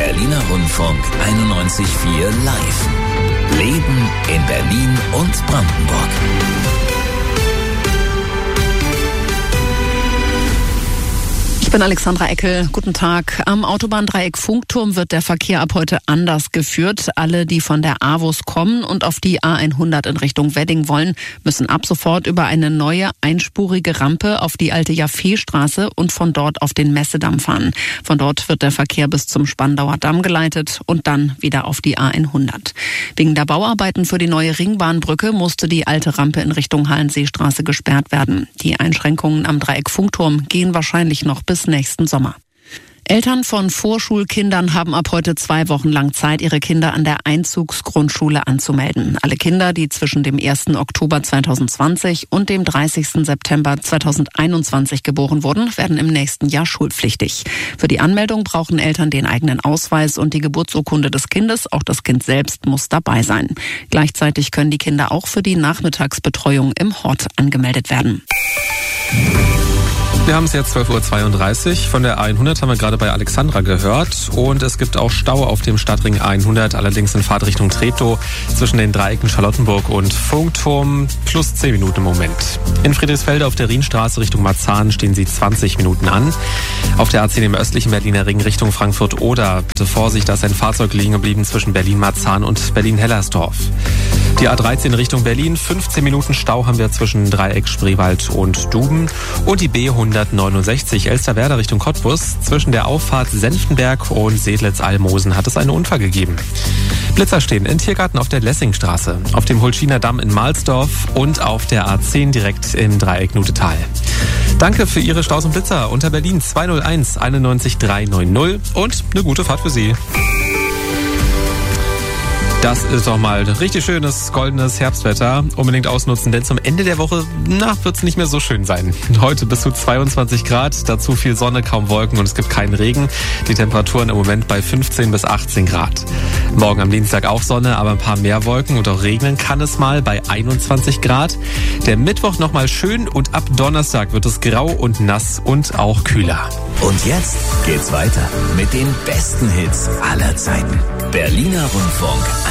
Berliner Rundfunk 91.4 live. Leben in Berlin und Brandenburg. Ich bin Alexandra Eckel. Guten Tag. Am Autobahndreieck Funkturm wird der Verkehr ab heute anders geführt. Alle, die von der AWUS kommen und auf die A100 in Richtung Wedding wollen, müssen ab sofort über eine neue einspurige Rampe auf die alte Jaffeestraße und von dort auf den Messedamm fahren. Von dort wird der Verkehr bis zum Spandauer Damm geleitet und dann wieder auf die A100. Wegen der Bauarbeiten für die neue Ringbahnbrücke musste die alte Rampe in Richtung Hallenseestraße gesperrt werden. Die Einschränkungen am Dreieck Funkturm gehen wahrscheinlich noch bis nächsten Sommer. Eltern von Vorschulkindern haben ab heute 2 Wochen lang Zeit, ihre Kinder an der Einzugsgrundschule anzumelden. Alle Kinder, die zwischen dem 1. Oktober 2020 und dem 30. September 2021 geboren wurden, werden im nächsten Jahr schulpflichtig. Für die Anmeldung brauchen Eltern den eigenen Ausweis und die Geburtsurkunde des Kindes. Auch das Kind selbst muss dabei sein. Gleichzeitig können die Kinder auch für die Nachmittagsbetreuung im Hort angemeldet werden. Wir haben es jetzt 12.32 Uhr. Von der A100 haben wir gerade bei Alexandra gehört. Und es gibt auch Stau auf dem Stadtring A100, allerdings in Fahrtrichtung Treptow zwischen den Dreiecken Charlottenburg und Funkturm. Plus 10 Minuten im Moment. In Friedrichsfelde auf der Rienstraße Richtung Marzahn stehen Sie 20 Minuten an. Auf der A10 im östlichen Berliner Ring Richtung Frankfurt-Oder. Bitte Vorsicht, da ist ein Fahrzeug liegen geblieben zwischen Berlin-Marzahn und Berlin-Hellersdorf. Die A13 Richtung Berlin, 15 Minuten Stau haben wir zwischen Dreieck Spreewald und Duben. Und die B169 Elsterwerda Richtung Cottbus. Zwischen der Auffahrt Senftenberg und Sedlitz-Almosen hat es einen Unfall gegeben. Blitzer stehen in Tiergarten auf der Lessingstraße, auf dem Hulschiner Damm in Mahlsdorf und auf der A10 direkt im Dreieck Nutetal. Danke für Ihre Staus und Blitzer unter Berlin 201 91 390 und eine gute Fahrt für Sie. Das ist doch mal richtig schönes, goldenes Herbstwetter. Unbedingt ausnutzen, denn zum Ende der Woche wird es nicht mehr so schön sein. Heute bis zu 22 Grad, dazu viel Sonne, kaum Wolken und es gibt keinen Regen. Die Temperaturen im Moment bei 15 bis 18 Grad. Morgen am Dienstag auch Sonne, aber ein paar mehr Wolken und auch regnen kann es mal bei 21 Grad. Der Mittwoch nochmal schön und ab Donnerstag wird es grau und nass und auch kühler. Und jetzt geht's weiter mit den besten Hits aller Zeiten. Berliner Rundfunk